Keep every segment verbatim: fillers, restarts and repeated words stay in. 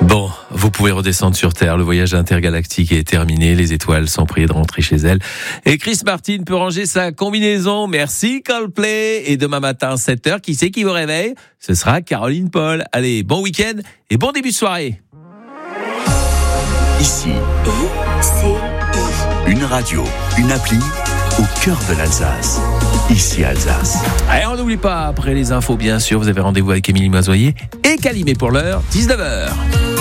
Bon, vous pouvez redescendre sur Terre. Le voyage intergalactique est terminé. Les étoiles sont priées de rentrer chez elles. Et Chris Martin peut ranger sa combinaison. Merci Coldplay. Et demain matin, sept heures, qui c'est qui vous réveille ? Ce sera Caroline Paul. Allez, bon week-end et bon début de soirée. Ici, I C I. Une radio, une appli au cœur de l'Alsace. Ici Alsace. Allez, on n'oublie pas, après les infos, bien sûr, vous avez rendez-vous avec Émilie Mazoyer et Calimé pour l'heure, dix-neuf heures.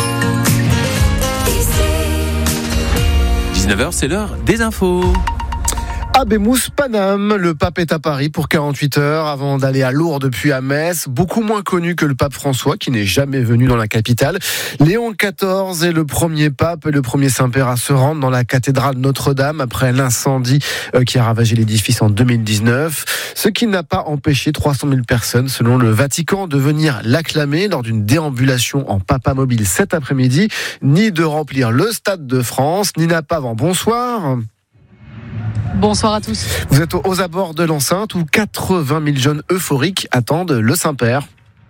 dix-neuf heures, c'est l'heure des infos. Abemous Paname, le pape est à Paris pour quarante-huit heures avant d'aller à Lourdes puis à Metz. Beaucoup moins connu que le pape François qui n'est jamais venu dans la capitale. Léon quatorze est le premier pape et le premier Saint-Père à se rendre dans la cathédrale Notre-Dame après l'incendie qui a ravagé l'édifice en deux mille dix-neuf. Ce qui n'a pas empêché trois cent mille personnes selon le Vatican de venir l'acclamer lors d'une déambulation en papamobile cet après-midi, ni de remplir le Stade de France. Nina Pavan, bonsoir. Bonsoir à tous. Vous êtes aux abords de l'enceinte où quatre-vingt mille jeunes euphoriques attendent le Saint-Père.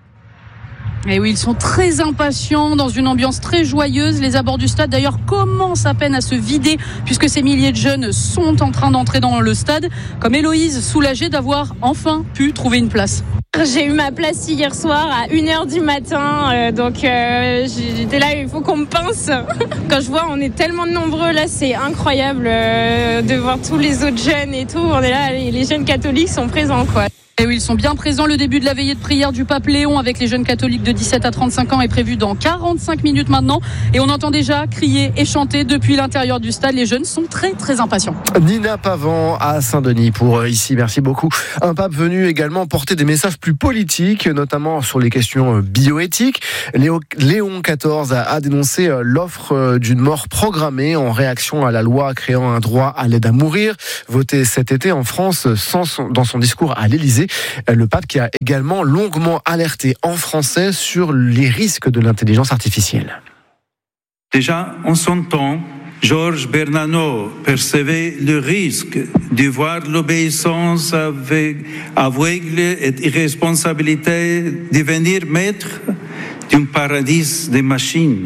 Et oui, ils sont très impatients dans une ambiance très joyeuse. Les abords du stade d'ailleurs commencent à peine à se vider puisque ces milliers de jeunes sont en train d'entrer dans le stade. Comme Héloïse, soulagée d'avoir enfin pu trouver une place. J'ai eu ma place hier soir à une heure du matin, euh, donc euh, j'étais là, il faut qu'on me pince. Quand je vois, on est tellement nombreux là, c'est incroyable euh, de voir tous les autres jeunes et tout. On est là, les, les jeunes catholiques sont présents, quoi. Et oui, ils sont bien présents. Le début de la veillée de prière du pape Léon avec les jeunes catholiques de dix-sept à trente-cinq ans est prévu dans quarante-cinq minutes maintenant. Et on entend déjà crier et chanter depuis l'intérieur du stade. Les jeunes sont très très impatients. Nina Pavan à Saint-Denis pour ici. Merci beaucoup. Un pape venu également porter des messages plus politiques, notamment sur les questions bioéthiques. Léo, Léon quatorze a, a dénoncé l'offre d'une mort programmée en réaction à la loi créant un droit à l'aide à mourir, votée cet été en France sans son, dans son discours à l'Élysée. Le pape qui a également longuement alerté en français sur les risques de l'intelligence artificielle. Déjà, en son temps, Georges Bernanos percevait le risque de voir l'obéissance aveugle et irresponsabilité devenir maître d'un paradis des machines.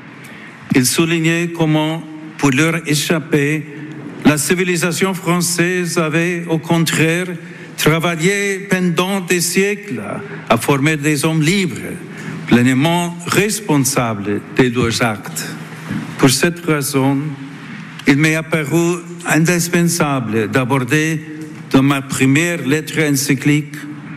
Il soulignait comment, pour leur échapper, la civilisation française avait, au contraire, travaillé pendant des siècles à former des hommes libres, pleinement responsables de leurs actes. Pour cette raison, il m'est apparu indispensable d'aborder dans ma première lettre encyclique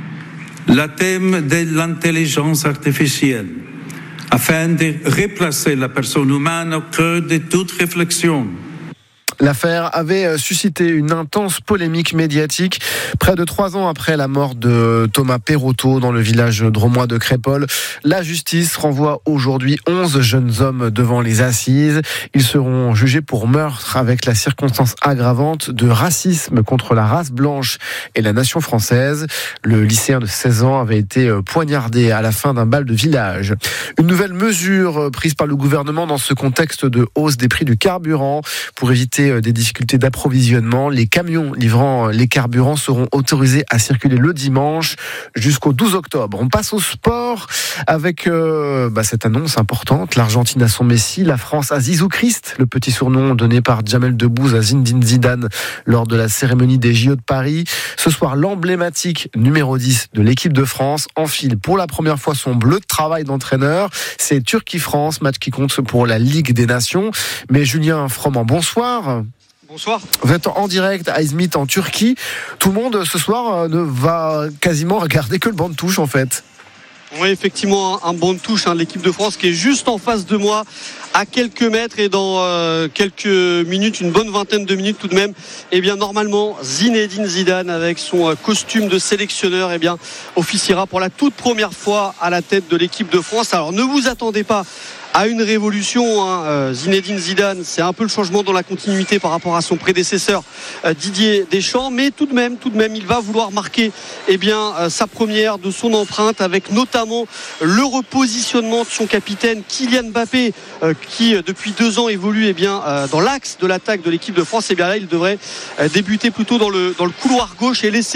le thème de l'intelligence artificielle, afin de replacer la personne humaine au cœur de toute réflexion. L'affaire avait suscité une intense polémique médiatique. Près de trois ans après la mort de Thomas Perrotto dans le village drômois de Crépol, la justice renvoie aujourd'hui onze jeunes hommes devant les assises. Ils seront jugés pour meurtre avec la circonstance aggravante de racisme contre la race blanche et la nation française. Le lycéen de seize ans avait été poignardé à la fin d'un bal de village. Une nouvelle mesure prise par le gouvernement dans ce contexte de hausse des prix du carburant pour éviter des difficultés d'approvisionnement. Les camions livrant les carburants seront autorisés à circuler le dimanche jusqu'au douze octobre. On passe au sport avec euh, bah, cette annonce importante. L'Argentine a son Messi, la France a Zizou Christ, le petit surnom donné par Jamel Debbouze à Zinedine Zidane lors de la cérémonie des J O de Paris. Ce soir, l'emblématique numéro dix de l'équipe de France enfile pour la première fois son bleu de travail d'entraîneur. C'est Turquie-France, match qui compte pour la Ligue des Nations. Mais Julien Froment, bonsoir. Bonsoir. Vous êtes en direct à Izmit en Turquie. Tout le monde ce soir ne va quasiment regarder que le banc de touche en fait. Oui, effectivement, un banc de touche, hein, l'équipe de France qui est juste en face de moi, à quelques mètres, et dans euh, quelques minutes, une bonne vingtaine de minutes tout de même, eh bien normalement Zinedine Zidane avec son euh, costume de sélectionneur, eh bien officiera pour la toute première fois à la tête de l'équipe de France. Alors ne vous attendez pas à une révolution, hein. euh, Zinedine Zidane, c'est un peu le changement dans la continuité par rapport à son prédécesseur euh, Didier Deschamps, mais tout de même, tout de même, il va vouloir marquer eh bien, euh, sa première de son empreinte avec notamment le repositionnement de son capitaine Kylian Mbappé, euh, qui euh, depuis deux ans évolue eh bien, euh, dans l'axe de l'attaque de l'équipe de France. Et eh bien là, il devrait euh, débuter plutôt dans le, dans le couloir gauche et laisser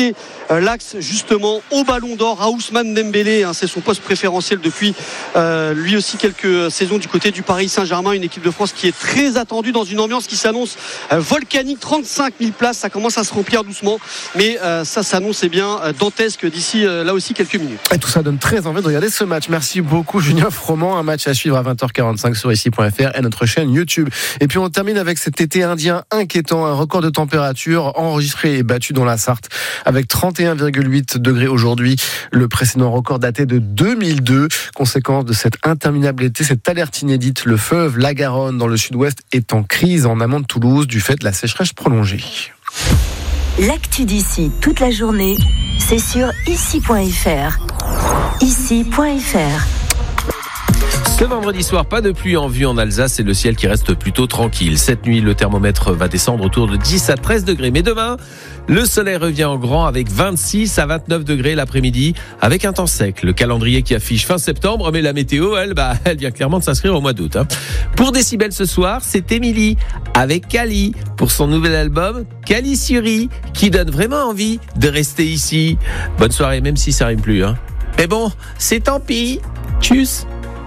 euh, l'axe justement au Ballon d'Or à Ousmane Dembélé, hein, c'est son poste préférentiel depuis euh, lui aussi quelques saisons du côté du Paris Saint-Germain, une équipe de France qui est très attendue dans une ambiance qui s'annonce euh, volcanique, trente-cinq mille places, ça commence à se remplir doucement, mais euh, ça s'annonce eh bien euh, dantesque d'ici euh, là aussi quelques minutes. Et tout ça donne très envie de regarder ce match. Merci beaucoup Julien Froment, un match à suivre à vingt heures quarante-cinq sur ici point f r et notre chaîne YouTube. Et puis on termine avec cet été indien inquiétant, un record de température enregistré et battu dans la Sarthe avec trente et un virgule huit degrés aujourd'hui. Le précédent record daté de deux mille deux. Conséquence de cette interminable été, cette alerte inédite, le fleuve la Garonne dans le sud-ouest est en crise en amont de Toulouse du fait de la sécheresse prolongée. L'actu d'ici toute la journée, c'est sur ici point f r. ici point f r. Ce vendredi soir, pas de pluie en vue en Alsace et le ciel qui reste plutôt tranquille. Cette nuit, le thermomètre va descendre autour de dix à treize degrés. Mais demain, le soleil revient en grand avec vingt-six à vingt-neuf degrés l'après-midi avec un temps sec. Le calendrier qui affiche fin septembre, mais la météo, elle, bah, elle vient clairement de s'inscrire au mois d'août. Hein. Pour Décibel ce soir, c'est Émilie avec Kali pour son nouvel album Kali Suri qui donne vraiment envie de rester ici. Bonne soirée, même si ça rime plus. Hein. Mais bon, c'est tant pis. Tchuss.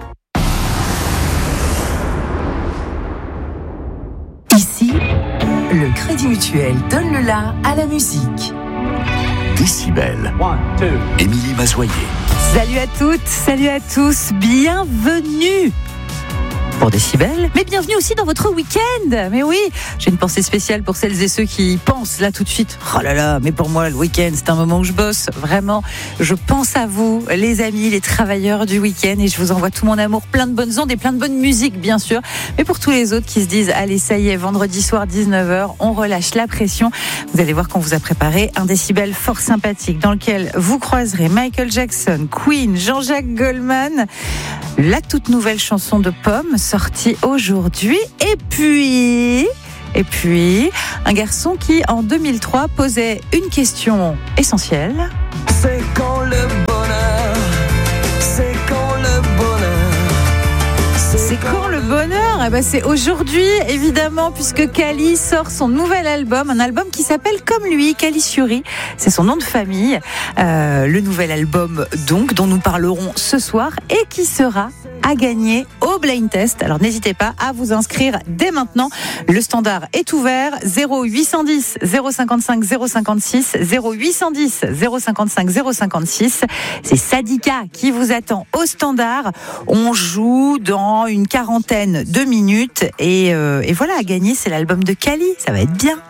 Ici, le Crédit Mutuel donne le la à la musique. Décibel. Émilie Mazoyer. Salut à toutes, salut à tous, bienvenue pour Décibel, mais bienvenue aussi dans votre week-end. Mais oui, j'ai une pensée spéciale pour celles et ceux qui pensent là tout de suite, oh là là, mais pour moi le week-end c'est un moment où je bosse, vraiment, je pense à vous, les amis, les travailleurs du week-end, et je vous envoie tout mon amour, plein de bonnes ondes et plein de bonne musique bien sûr, mais pour tous les autres qui se disent, allez ça y est, vendredi soir dix-neuf heures, on relâche la pression, vous allez voir qu'on vous a préparé un Décibel fort sympathique dans lequel vous croiserez Michael Jackson, Queen, Jean-Jacques Goldman, la toute nouvelle chanson de Pomme sortie aujourd'hui, et puis et puis un garçon qui en deux mille trois posait une question essentielle. C'est quand le bonheur, c'est quand le bonheur, c'est, c'est quand le bonheur. Eh ben c'est aujourd'hui évidemment, puisque Kali sort son nouvel album, un album qui s'appelle comme lui, Kali Suri, c'est son nom de famille. Euh, le nouvel album donc dont nous parlerons ce soir et qui sera à gagner au Blind Test. Alors n'hésitez pas à vous inscrire dès maintenant. Le standard est ouvert. zéro huit cent dix zéro cinquante-cinq zéro cinquante-six zéro huit cent dix zéro cinquante-cinq zéro cinquante-six. C'est Sadika qui vous attend au standard. On joue dans une quarantaine de minutes et, euh, et voilà, à gagner, c'est l'album de Kali. Ça va être bien.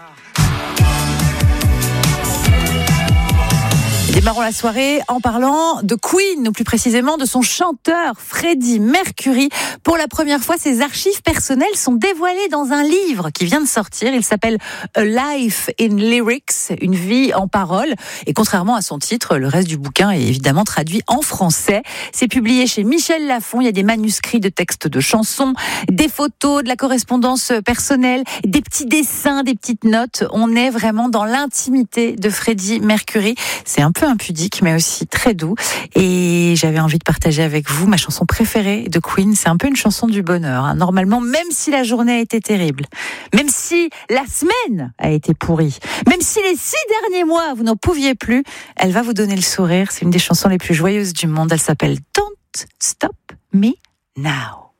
Démarrons la soirée en parlant de Queen, ou plus précisément de son chanteur Freddie Mercury. Pour la première fois, ses archives personnelles sont dévoilées dans un livre qui vient de sortir. Il s'appelle A Life in Lyrics, une vie en paroles. Et contrairement à son titre, le reste du bouquin est évidemment traduit en français. C'est publié chez Michel Lafon. Il y a des manuscrits de textes de chansons, des photos, de la correspondance personnelle, des petits dessins, des petites notes. On est vraiment dans l'intimité de Freddie Mercury. C'est un peu impudique, mais aussi très doux. Et j'avais envie de partager avec vous ma chanson préférée de Queen. C'est un peu une chanson du bonheur. Hein. Normalement, même si la journée a été terrible, même si la semaine a été pourrie, même si les six derniers mois, vous n'en pouviez plus, elle va vous donner le sourire. C'est une des chansons les plus joyeuses du monde. Elle s'appelle Don't Stop Me Now.